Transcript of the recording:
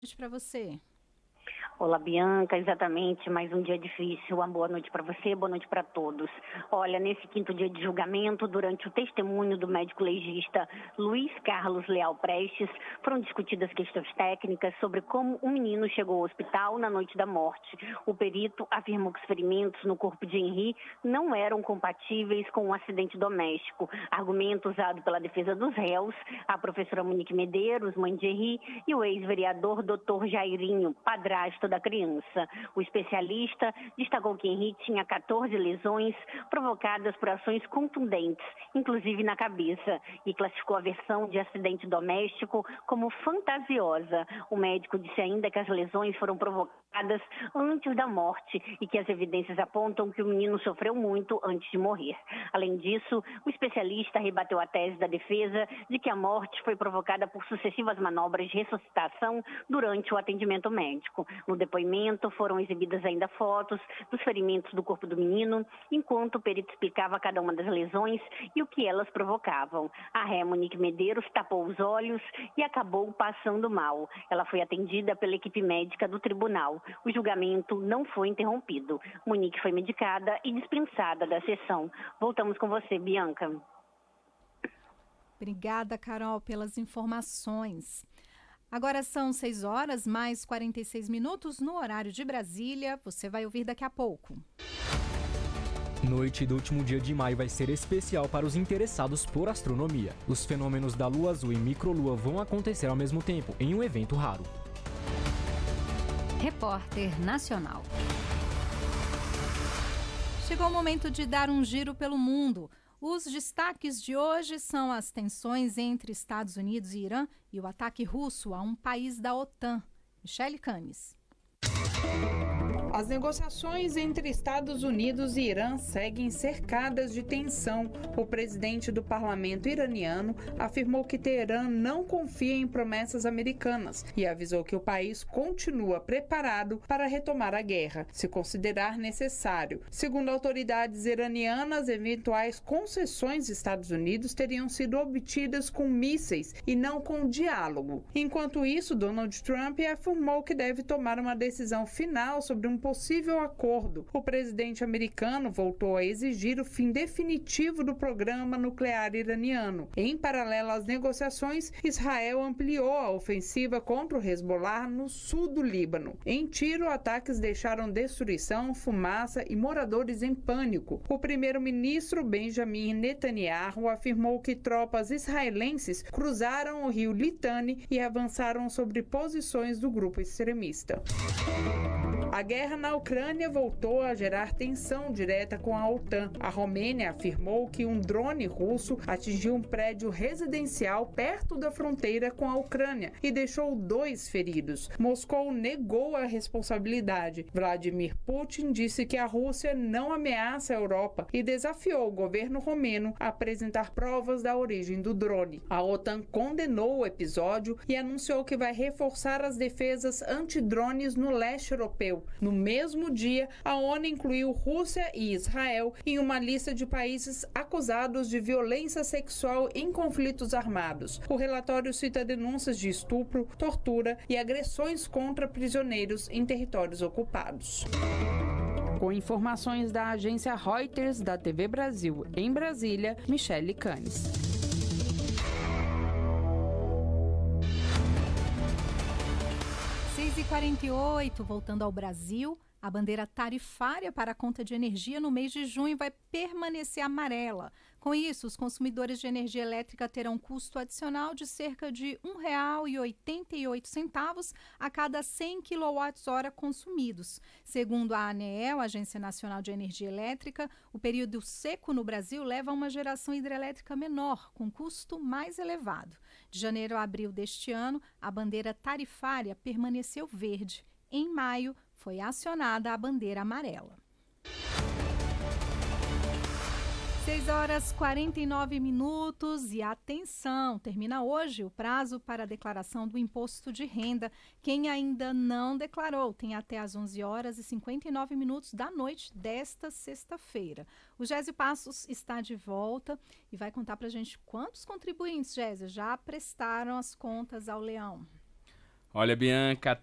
Para você. Olá, Bianca, exatamente, mais um dia difícil. Uma boa noite para você, boa noite para todos. Olha, nesse quinto dia de julgamento, durante o testemunho do médico legista Luiz Carlos Leal Prestes, foram discutidas questões técnicas sobre como o menino chegou ao hospital na noite da morte. O perito afirmou que os ferimentos no corpo de Henri não eram compatíveis com um acidente doméstico, argumento usado pela defesa dos réus, a professora Monique Medeiros, mãe de Henri, e o ex-vereador Dr. Jairinho, padrasto da criança. O especialista destacou que Henri tinha 14 lesões provocadas por ações contundentes, inclusive na cabeça, e classificou a versão de acidente doméstico como fantasiosa. O médico disse ainda que as lesões foram provocadas antes da morte e que as evidências apontam que o menino sofreu muito antes de morrer. Além disso, o especialista rebateu a tese da defesa de que a morte foi provocada por sucessivas manobras de ressuscitação durante o atendimento médico. No depoimento, foram exibidas ainda fotos dos ferimentos do corpo do menino, enquanto o perito explicava cada uma das lesões e o que elas provocavam. A ré Monique Medeiros tapou os olhos e acabou passando mal. Ela foi atendida pela equipe médica do tribunal. O julgamento não foi interrompido. Monique foi medicada e dispensada da sessão. Voltamos com você, Bianca. Obrigada, Carol, pelas informações. Agora são 6 horas mais 46 minutos no horário de Brasília. Você vai ouvir daqui a pouco. Noite do último dia de maio vai ser especial para os interessados por astronomia. Os fenômenos da lua azul e microlua vão acontecer ao mesmo tempo, em um evento raro. Repórter Nacional. Chegou o momento de dar um giro pelo mundo. Os destaques de hoje são as tensões entre Estados Unidos e Irã e o ataque russo a um país da OTAN. Michele Canes. As negociações entre Estados Unidos e Irã seguem cercadas de tensão. O presidente do parlamento iraniano afirmou que Teherã não confia em promessas americanas e avisou que o país continua preparado para retomar a guerra, se considerar necessário. Segundo autoridades iranianas, eventuais concessões dos Estados Unidos teriam sido obtidas com mísseis e não com diálogo. Enquanto isso, Donald Trump afirmou que deve tomar uma decisão final sobre um possível acordo. O presidente americano voltou a exigir o fim definitivo do programa nuclear iraniano. Em paralelo às negociações, Israel ampliou a ofensiva contra o Hezbollah no sul do Líbano. Em tiro, ataques deixaram destruição, fumaça e moradores em pânico. O primeiro-ministro Benjamin Netanyahu afirmou que tropas israelenses cruzaram o rio Litani e avançaram sobre posições do grupo extremista. A guerra na Ucrânia voltou a gerar tensão direta com a OTAN. A Romênia afirmou que um drone russo atingiu um prédio residencial perto da fronteira com a Ucrânia e deixou 2 feridos. Moscou negou a responsabilidade. Vladimir Putin disse que a Rússia não ameaça a Europa e desafiou o governo romeno a apresentar provas da origem do drone. A OTAN condenou o episódio e anunciou que vai reforçar as defesas antidrones no leste europeu. No mesmo dia, a ONU incluiu Rússia e Israel em uma lista de países acusados de violência sexual em conflitos armados. O relatório cita denúncias de estupro, tortura e agressões contra prisioneiros em territórios ocupados. Com informações da agência Reuters da TV Brasil, em Brasília, Michele Canes. 6h48, voltando ao Brasil, a bandeira tarifária para a conta de energia no mês de junho vai permanecer amarela. Com isso, os consumidores de energia elétrica terão um custo adicional de cerca de R$ 1,88 a cada 100 kWh consumidos. Segundo a ANEEL, Agência Nacional de Energia Elétrica, o período seco no Brasil leva a uma geração hidrelétrica menor, com custo mais elevado. De janeiro a abril deste ano, a bandeira tarifária permaneceu verde. Em maio, foi acionada a bandeira amarela. 6h49 e atenção, termina hoje o prazo para a declaração do imposto de renda. Quem ainda não declarou tem até às 11h59 da noite desta sexta-feira. O Gésio Passos está de volta e vai contar para a gente quantos contribuintes, Gésio, já prestaram as contas ao Leão. Olha, Bianca,